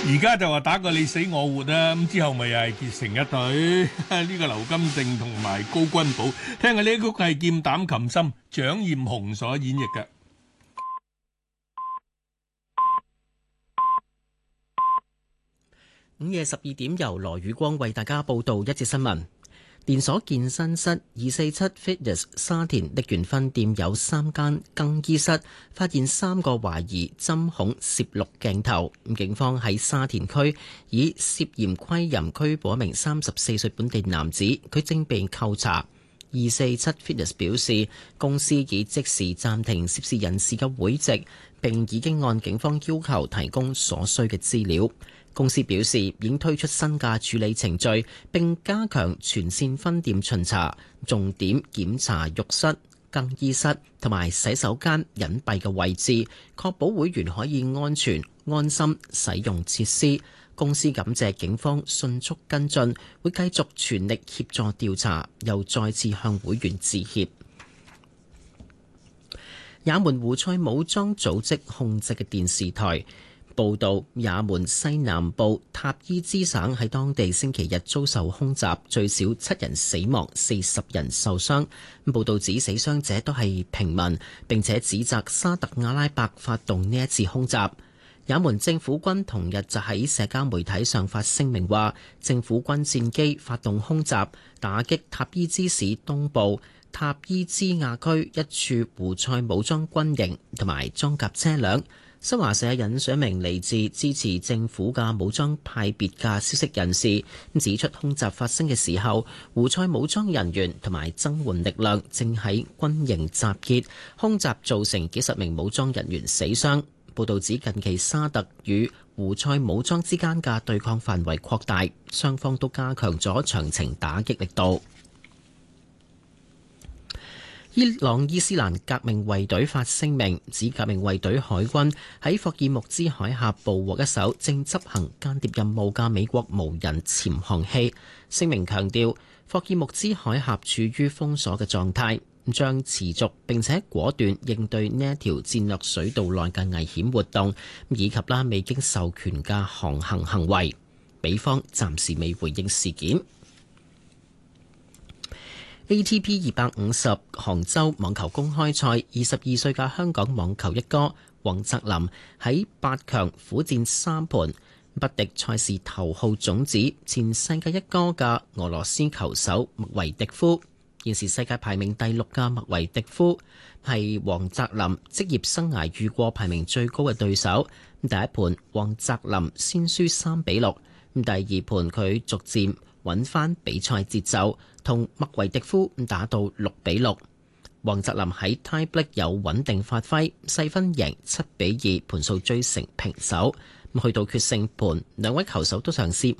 而家就話打個你死我活啊，咁之後咪又係結成一隊。呢個劉金定同埋高君寶，聽下呢曲係劍膽琴心，蔣艷紅所演繹嘅。 午夜12點，由羅宇光為大家報道一節新聞。連鎖健身室247 Fitness 沙田瀝源分店有3間更衣室發現3個懷疑針孔攝錄鏡頭，警方喺沙田區以涉嫌窺淫拘捕一名34歲本地男子，佢正被扣查。247 Fitness 表示，公司已即時暫停涉事人士嘅會籍，並已經按警方要求提供所需嘅資料。公司表示已經推出新嘅處理程序，並加強全線分店巡查，重點檢查浴室、更衣室同埋洗手間隱蔽嘅位置，確保會員可以安全安心使用設施。公司感謝警方迅速跟進，會繼續全力協助調查，又再次向會員致歉。也門胡塞武裝組織控制嘅電視台報道，也門西南部塔伊茲省喺當地星期日遭受空襲，最少7人死亡，40人受傷。報道指死傷者都係平民，並且指責沙特阿拉伯發動呢一次空襲。也門政府軍同日就喺社交媒體上發聲明話，政府軍戰機發動空襲，打擊塔伊茲市東部塔伊茲亞區一處胡塞武裝軍營同埋裝甲車輛。新華社引述一名嚟自支持政府嘅武裝派別嘅消息人士，指出空襲發生嘅時候，胡塞武裝人員同埋增援力量正喺軍營集結，空襲造成幾十名武裝人員死傷。報導指近期沙特與胡塞武裝之間嘅對抗範圍擴大，雙方都加強咗長程打擊力度。伊朗伊斯蘭革命衛隊發聲明，指革命衛隊海軍喺霍爾木茲海峽捕獲一艘正執行間諜任務嘅美國無人潛航器。聲明強調，霍爾木茲海峽處於封鎖嘅狀態，將持續並且果斷應對呢一條戰略水道內嘅危險活動，以及未經授權嘅航行行為。美方暫時未回應事件。ATP 250杭州網球公開賽，22歲嘅香港網球一哥黃澤林喺8強苦戰3盤，不敵賽事頭號種子前世界一哥嘅俄羅斯球手麥維迪夫。現時世界排名第6嘅麥維迪夫係黃澤林職業生涯遇過排名最高嘅對手。第一盤黃澤林先輸3-6，第二盤佢逐漸揾翻比賽節奏，同麥維迪夫打到6-6。黃澤林喺 tie break 有穩定發揮，細分贏7-2，盤數追成平手。去到決勝盤，兩位球手都嘗試